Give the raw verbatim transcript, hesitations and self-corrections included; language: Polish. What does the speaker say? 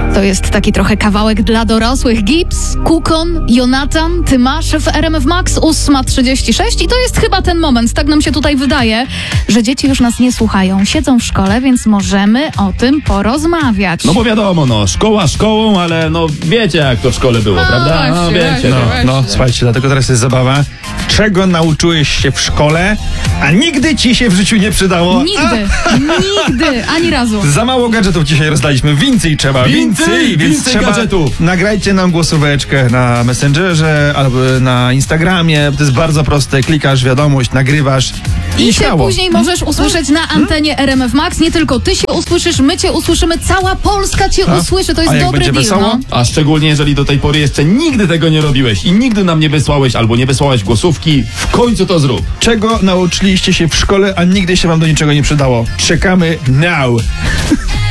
To jest taki trochę kawałek dla dorosłych. Gibbs, Kukon, Jonathan, Tymasz w R M F Max, ósma trzydzieści sześć i to jest chyba ten moment, tak nam się tutaj wydaje, że dzieci już nas nie słuchają, siedzą w szkole, więc możemy o tym porozmawiać. No bo wiadomo, no, szkoła szkołą, ale no wiecie jak to w szkole było, no, prawda? Właśnie, no wiecie. właśnie, No. właśnie. No, słuchajcie, dlatego teraz jest zabawa. Czego nauczyłeś się w szkole, a nigdy ci się w życiu nie przydało? Nigdy, nigdy, ani razu. Za mało gadżetów dzisiaj rozdaliśmy. Więcej trzeba. Więcej, więc więcej trzeba. gadżetów. Nagrajcie nam głosóweczkę na Messengerze albo na Instagramie. To jest bardzo proste. Klikasz wiadomość, nagrywasz i, I ty śmiało. później możesz usłyszeć na antenie R M F Max. Nie tylko ty się usłyszysz, my cię usłyszymy, cała Polska cię A? usłyszy. To jest A jak dobry będzie deal. wesoło? No. A szczególnie jeżeli do tej pory jeszcze nigdy tego nie robiłeś i nigdy nam nie wysłałeś albo nie wysłałeś głosówki, w końcu to zrób. Czego nauczyliście się w szkole, a nigdy się wam do niczego nie przydało? Czekamy now.